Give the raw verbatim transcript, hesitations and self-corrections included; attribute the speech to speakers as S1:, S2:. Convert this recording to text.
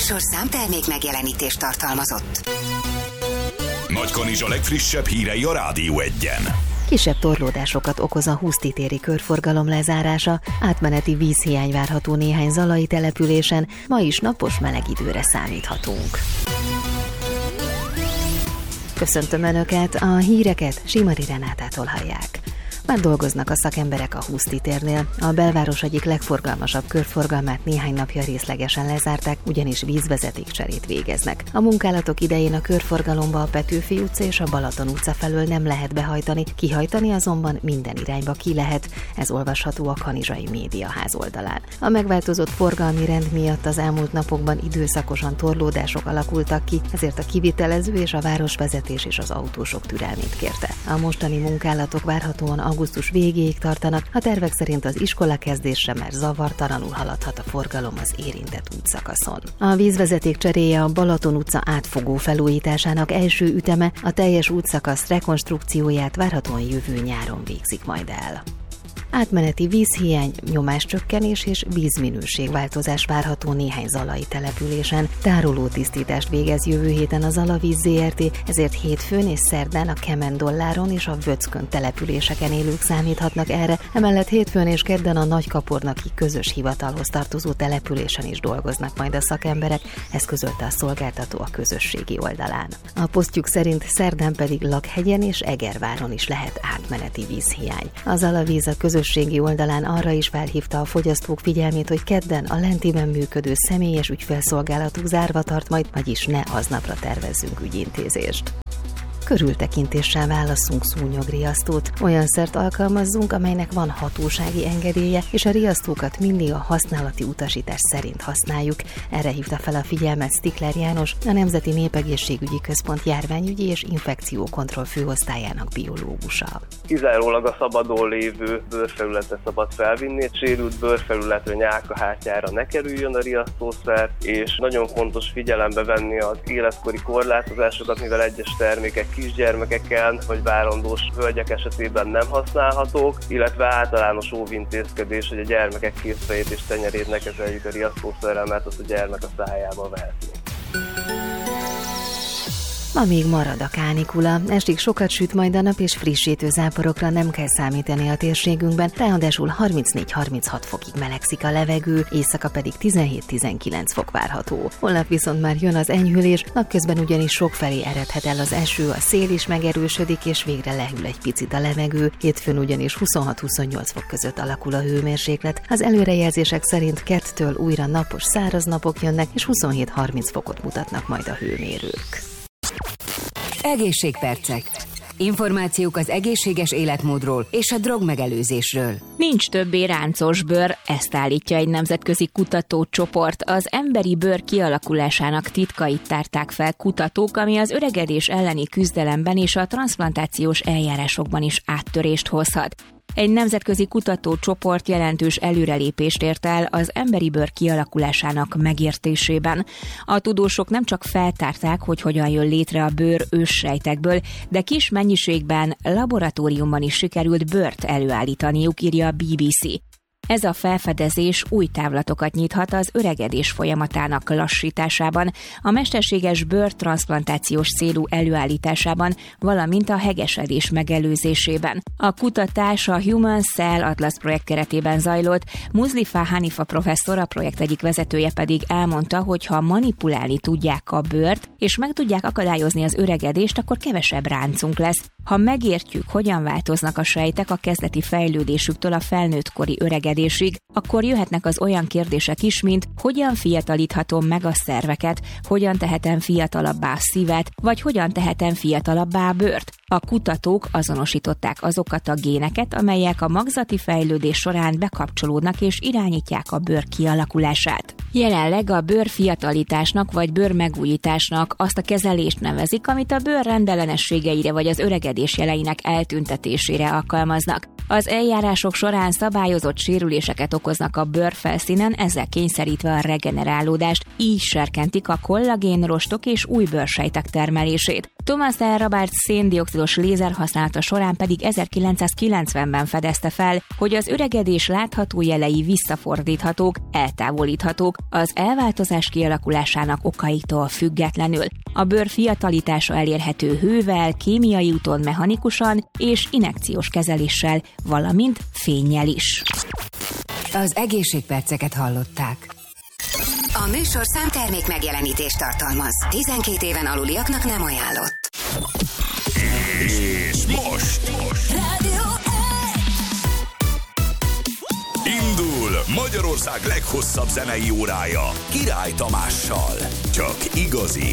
S1: műsorszám termék megjelenítést tartalmazott.
S2: Nagykanizs a legfrissebb hírei a Rádió Egyen.
S3: Kisebb torlódásokat okoz a Husztitéri körforgalom lezárása, átmeneti vízhiány várható néhány zalai településen, ma is napos meleg időre számíthatunk. Köszöntöm Önöket, a híreket Simari Renátától hallják. Már dolgoznak a szakemberek a Husztitérnél. A belváros egyik legforgalmasabb körforgalmát néhány napja részlegesen lezárták, ugyanis vízvezetékcserét végeznek. A munkálatok idején a körforgalomba a Petőfi utca és a Balaton utca felől nem lehet behajtani, kihajtani azonban minden irányba ki lehet. Ez olvasható a Kanizsai Médiaház oldalán. A megváltozott forgalmi rend miatt az elmúlt napokban időszakosan torlódások alakultak ki, ezért a kivitelező és a városvezetés is az autósok türelmét kérte. A mostani munkálatok várhatóan augusztus végéig tartanak, a tervek szerint az iskola kezdésre már zavartalanul haladhat a forgalom az érintett útszakaszon. A vízvezeték cseréje a Balaton utca átfogó felújításának első üteme, a teljes útszakasz rekonstrukcióját várhatóan jövő nyáron végzik majd el. Átmeneti vízhiány, nyomáscsökkenés és vízminőségváltozás várható néhány zalai településen. Tárolótisztítást végez jövő héten a Zalavíz zé er té, ezért hétfőn és szerdán a Kemendolláron és a Vöckön településeken élők számíthatnak erre, emellett hétfőn és kedden a Nagykapornaki közös hivatalhoz tartozó településen is dolgoznak majd a szakemberek, ezt közölte a szolgáltató a közösségi oldalán. A posztjuk szerint szerdán pedig Lakhegyen és Egerváron is lehet átmeneti vízhiány. A Zalavíz a közös közösségi oldalán arra is felhívta a fogyasztók figyelmét, hogy kedden a lentiben működő személyes ügyfélszolgálatuk zárva tart majd, vagyis ne aznapra tervezzünk ügyintézést. Körültekintéssel válasszunk szúnyogriasztót. Olyan szert alkalmazzunk, amelynek van hatósági engedélye, és a riasztókat mindig a használati utasítás szerint használjuk. Erre hívta fel a figyelmet Stikler János, a Nemzeti Népegészségügyi Központ járványügyi és infekciókontroll főosztályának biológusa.
S4: Kizárólag a szabadon lévő bőrfelületre szabad felvinni, sérült bőrfelületre, nyálkahártyára ne kerüljön a riasztószer, és nagyon fontos figyelembe venni az életkori korlátozásokat, mivel egyes termékek kisgyermekeken vagy várandós hölgyek esetében nem használhatók, illetve általános óvintézkedés, hogy a gyermekek kézfejét és tenyerét ne kezeljük a riasztószerrel, mert az a gyermek a szájába vehetni.
S3: Ma még marad a kánikula, estig sokat süt majd a nap, és frissítő záporokra nem kell számítani a térségünkben, ráadásul harmincnégy-harminchat fokig melegszik a levegő, éjszaka pedig tizenhét-tizenkilenc fok várható. Holnap viszont már jön az enyhülés, napközben ugyanis sokfelé eredhet el az eső, a szél is megerősödik, és végre lehűl egy picit a levegő, hétfőn ugyanis huszonhat-huszonnyolc fok között alakul a hőmérséklet. Az előrejelzések szerint kettől újra napos, száraz napok jönnek, és huszonhét-harminc fokot mutatnak majd a hőmérők.
S1: Egészségpercek. Információk az egészséges életmódról és a drogmegelőzésről.
S5: Nincs többé ráncos bőr, ezt állítja egy nemzetközi kutatócsoport. Az emberi bőr kialakulásának titkait tárták fel kutatók, ami az öregedés elleni küzdelemben és a transzplantációs eljárásokban is áttörést hozhat. Egy nemzetközi kutatócsoport jelentős előrelépést ért el az emberi bőr kialakulásának megértésében. A tudósok nem csak feltárták, hogy hogyan jön létre a bőr őssejtekből, de kis mennyiségben laboratóriumban is sikerült bőrt előállítaniuk, írja a bé bé cé. Ez a felfedezés új távlatokat nyithat az öregedés folyamatának lassításában, a mesterséges bőrtranszplantációs célú előállításában, valamint a hegesedés megelőzésében. A kutatás a Human Cell Atlas projekt keretében zajlott, Muzdifá Hanifa professzor, a projekt egyik vezetője pedig elmondta, hogy ha manipulálni tudják a bőrt, és meg tudják akadályozni az öregedést, akkor kevesebb ráncunk lesz. Ha megértjük, hogyan változnak a sejtek a kezdeti fejlődésüktől a felnőttkori öregedésig, akkor jöhetnek az olyan kérdések is, mint hogyan fiatalíthatom meg a szerveket, hogyan tehetem fiatalabbá a szívet, vagy hogyan tehetem fiatalabbá a bőrt. A kutatók azonosították azokat a géneket, amelyek a magzati fejlődés során bekapcsolódnak és irányítják a bőr kialakulását. Jelenleg a bőr fiatalításnak vagy bőr megújításnak azt a kezelést nevezik, amit a bőr rendellenességeire vagy az öregedés jeleinek eltüntetésére alkalmaznak. Az eljárások során szabályozott sérüléseket okoznak a bőrfelszínen, ezzel kényszerítve a regenerálódást, így serkentik a kollagénrostok és új bőrsejtek termelését. Thomas L. Roberts széndioxidos lézer használata során pedig ezerkilencszázkilencvenben fedezte fel, hogy az öregedés látható jelei visszafordíthatók, eltávolíthatók az elváltozás kialakulásának okaitól függetlenül. A bőr fiatalitása elérhető hővel, kémiai úton mechanikusan és injekciós kezeléssel, valamint fénnyel is.
S1: Az egészségperceket hallották.
S6: A műsor számtermék megjelenítést tartalmaz. tizenkét éven aluliaknak nem ajánlott.
S2: És most, most. Indul Magyarország leghosszabb zenei órája Király Tamással. Csak igazi